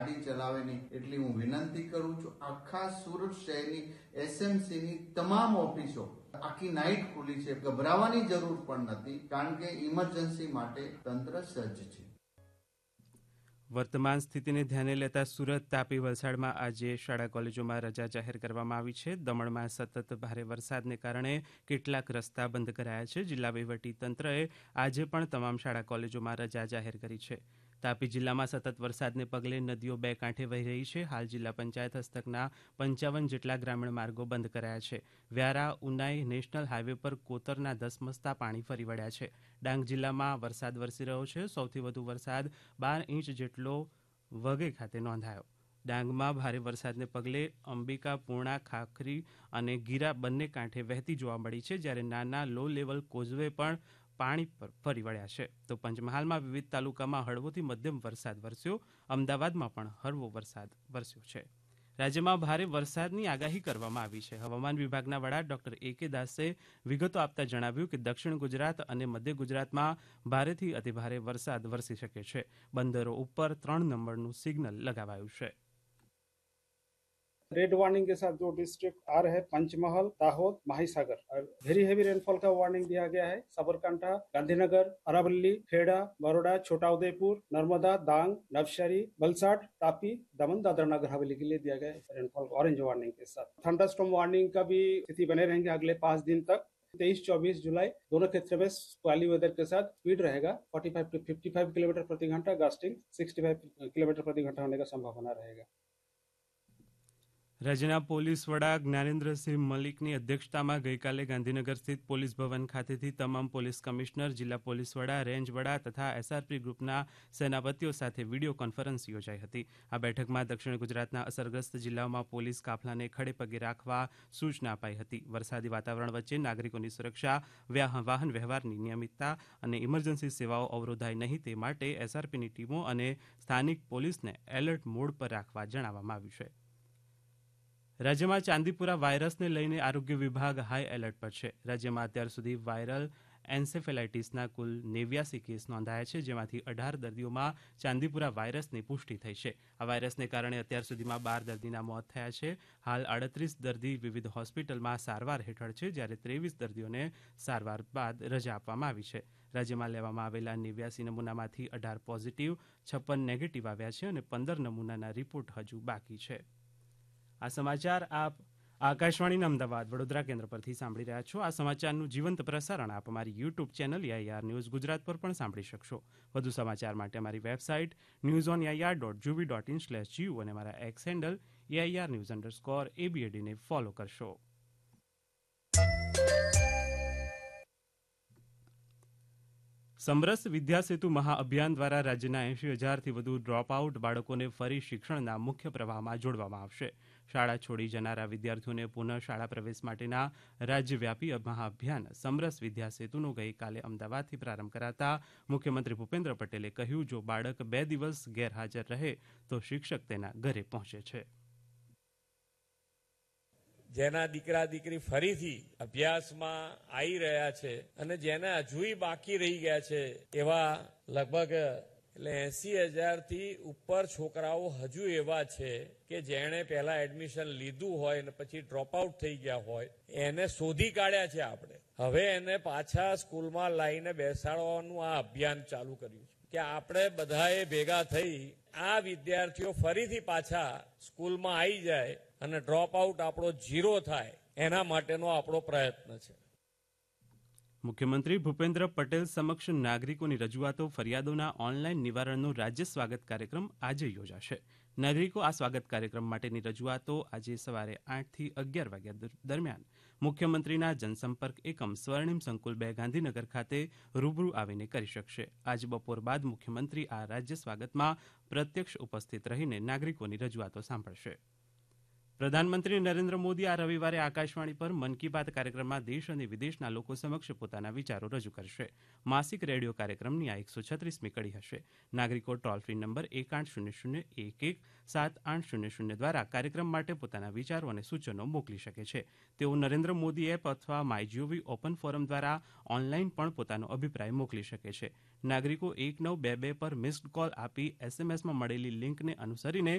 ગાડી ચલાવે નહીં એટલી હું વિનંતી કરું છું. આખા સુરત શહેરની એસએમસીની તમામ ઓફિસો આખી નાઇટ ખુલી છે. ગભરાવાની જરૂર પણ નથી, કારણ કે ઇમરજન્સી માટે તંત્ર સજ્જ છે. વર્તમાન સ્થિતિને ધ્યાને લેતા સુરત, તાપી, વલસાડમાં આજે શાળા કોલેજોમાં રજા જાહેર કરવામાં આવી છે. દમણમાં સતત ભારે વરસાદને કારણે કેટલાક રસ્તા બંધ કરાયા છે. જિલ્લા વહીવટી તંત્રએ આજે પણ તમામ શાળા કોલેજોમાં રજા જાહેર કરી છે. તાપી જિલ્લામાં સતત વરસાદને પગલે નદીઓ બે કાંઠે વહી રહી છે. હાલ જિલ્લા પંચાયત હસ્તકના 55 જેટલા ગ્રામીણ માર્ગો બંધ કરાયા છે. વ્યારા ઉનાઈ નેશનલ હાઈવે પર કોતરના ધસમસતા પાણી ફરી વળ્યા છે. ડાંગ જિલ્લામાં વરસાદ વરસી રહ્યો છે. સૌથી વધુ વરસાદ 12 ઇંચ જેટલો વઘઈ ખાતે નોંધાયો. ડાંગમાં ભારે વરસાદને પગલે અંબિકા, પૂર્ણા, ખાખરી અને ગીરા બંને કાંઠે વહેતી જોવા મળી છે, જ્યારે નાના લો લેવલ કોઝવે પણ પાણી પર ફરી વળ્યા છે. તો પંચમહાલમાં વિવિધ તાલુકામાં હળવોથી મધ્યમ વરસાદ વરસ્યો. અમદાવાદમાં પણ હળવો વરસાદ વરસ્યો છે. રાજ્યમાં ભારે વરસાદની આગાહી કરવામાં આવી છે. હવામાન વિભાગના વડા ડોક્ટર A.K. દાસે વિગતો આપતા જણાવ્યું કે દક્ષિણ ગુજરાત અને મધ્ય ગુજરાતમાં ભારેથી અતિભારે વરસાદ વરસી શકે છે. બંદરો ઉપર 3 નંબરનું સિગ્નલ લગાવાયું છે. रेड वार्निंग के साथ जो डिस्ट्रिक्ट आ रहे हैं पंचमहल, दाहोद, माहीसागर और वेरी हेवी रेनफॉल का वार्निंग दिया गया है साबरकांठा, गांधीनगर, अरावली, खेड़ा, बड़ौदा, छोटा उदयपुर, नर्मदा, डांग, नवसारी, वलसाड, तापी, दमन, दादरा नगर हवेली के लिए दिया गया है रेनफॉल ऑरेंज वार्निंग के साथ. थंडरस्टॉर्म वार्निंग का भी स्थिति बने रहेंगे अगले 5 दिन तक. 23-24 जुलाई दोनों क्षेत्र में क्वाली वेदर के साथ स्पीड रहेगा 45 to 55 किलोमीटर प्रति घंटा, गस्टिंग 65 किलोमीटर प्रति घंटा होने का संभावना रहेगा. રાજ્યના પોલીસ વડા જ્ઞાનેન્દ્રસિંહ મલિકની અધ્યક્ષતામાં ગઈકાલે ગાંધીનગર સ્થિત પોલીસ ભવન ખાતેથી તમામ પોલીસ કમિશનર, જિલ્લા પોલીસ વડા, રેન્જ વડા તથા એસઆરપી ગ્રુપના સેનાપતિઓ સાથે વિડીયો કોન્ફરન્સ યોજાઈ હતી. આ બેઠકમાં દક્ષિણ ગુજરાતના અસરગ્રસ્ત જિલ્લાઓમાં પોલીસ કાફલાને ખડે પગે રાખવા સૂચના અપાઈ હતી. વરસાદી વાતાવરણ વચ્ચે નાગરિકોની સુરક્ષા, વાહન વ્યવહારની નિયમિતતા અને ઇમરજન્સી સેવાઓ અવરોધાય નહીં તે માટે એસઆરપીની ટીમો અને સ્થાનિક પોલીસને એલર્ટ મોડ પર રાખવા જણાવવામાં આવ્યું છે. રાજ્યમાં ચાંદીપુરા વાયરસને લઈને આરોગ્ય વિભાગ હાઈ એલર્ટ પર છે. રાજ્યમાં અત્યાર સુધી વાયરલ એન્સેફેલાઇટીસના કુલ 89 કેસ નોંધાયા છે, જેમાંથી 18 દર્દીઓમાં ચાંદીપુરા વાયરસની પુષ્ટિ થઈ છે. આ વાયરસને કારણે અત્યાર સુધીમાં 12 દર્દીના મોત થયા છે. હાલ 38 દર્દી વિવિધ હોસ્પિટલમાં સારવાર હેઠળ છે, જ્યારે 23 દર્દીઓને સારવાર બાદ રજા આપવામાં આવી છે. રાજ્યમાં લેવામાં આવેલા 89 નમૂનામાંથી 18 પોઝિટિવ, 56 નેગેટિવ આવ્યા છે અને 15 નમૂનાના રિપોર્ટ હજુ બાકી છે. આ સમાચાર આપ આકાશવાણીના અમદાવાદ વડોદરા કેન્દ્ર પરથી સાંભળી રહ્યા છો. આ સમાચારનું જીવંત પ્રસારણ આપ અમારી YouTube channel AIR news Gujarat પર પણ સાંભળી શકશો. વધુ સમાચાર માટે અમારી વેબસાઇટ newsonair.gov.in/gu અને અમારા એક્સ હેન્ડલ AIR_news_ABAD ને ફોલો કરશો. સમરસ વિદ્યાસેતુ મહાઅભિયાન દ્વારા રાજ્યના 80,000થી વધુ ડ્રોપઆઉટ બાળકોને ફરી શિક્ષણના મુખ્ય પ્રવાહમાં જોડવામાં આવશે. શાળા છોડી જનારા વિદ્યાર્થીઓને પુનઃ શાળા પ્રવેશ માટેના રાજ્યવ્યાપી મહાઅભિયાન સમરસ વિદ્યાસેતુનો ગઈકાલે અમદાવાદથી પ્રારંભ કરાતા મુખ્યમંત્રી ભૂપેન્દ્ર પટેલે કહ્યું, જો બાળક 2 દિવસ ગેરહાજર રહે તો શિક્ષક તેના ઘરે પહોંચે છે. જેના દીકરા દીકરી ફરીથી અભ્યાસમાં આવી રહ્યા છે અને જેને હજુય બાકી રહી ગયા છે એવા લગભગ 80,000થી ઉપર છોકરાઓ હજુ એવા છે કે જેણે પહેલા એડમિશન લીધું હોય અને પછી ડ્રોપઆઉટ થઈ ગયા હોય, એને શોધી કાઢ્યા છે આપણે. હવે એને પાછા સ્કૂલમાં લાવીને બેસાડવાનું આ અભિયાન ચાલુ કર્યું છે કે આપણે બધાએ ભેગા થઈ આ વિદ્યાર્થીઓ ફરીથી પાછા સ્કૂલમાં આવી જાય અને ડ્રોપ આઉટ આપણો 0 થાય, એના માટેનો આપણો પ્રયત્ન છે. મુખ્યમંત્રી ભૂપેન્દ્ર પટેલ સમક્ષ નાગરિકોની રજૂઆતો, ફરિયાદોના ઓનલાઈન નિવારણનો રાજ્ય સ્વાગત કાર્યક્રમ આજે યોજાશે. નાગરિકો આ સ્વાગત કાર્યક્રમ માટેની રજૂઆતો આજે સવારે 8 થી 11 વાગ્યા દરમિયાન મુખ્યમંત્રીના જનસંપર્ક એકમ સ્વર્ણિમ સંકુલ 2 ગાંધીનગર ખાતે રૂબરૂ આવીને કરી શકશે. આજ બપોર બાદ મુખ્યમંત્રી આ રાજ્ય સ્વાગતમાં પ્રત્યક્ષ ઉપસ્થિત રહીને નાગરિકોની રજૂઆતો સાંભળશે. પ્રધાનમંત્રી નરેન્દ્ર મોદી આ રવિવારે આકાશવાણી પર મન કી બાત કાર્યક્રમમાં દેશ અને વિદેશના લોકો સમક્ષ પોતાના વિચારો રજૂ કરશે. માસિક રેડિયો કાર્યક્રમની આ 136મી કડી હશે. નાગરિકો ટોલ ફ્રી નંબર 1800-11-7800 દ્વારા કાર્યક્રમ માટે પોતાના વિચારો અને સૂચનો મોકલી શકે છે. તેઓ નરેન્દ્ર મોદી એપ અથવા માયજીઓવી ઓપન ફોરમ દ્વારા ઓનલાઈન પણ પોતાનો અભિપ્રાય મોકલી શકે છે. નાગરિકો 1922 પર મિસ્ડ કોલ આપી એસએમએસમાં મળેલી લિંકને અનુસરીને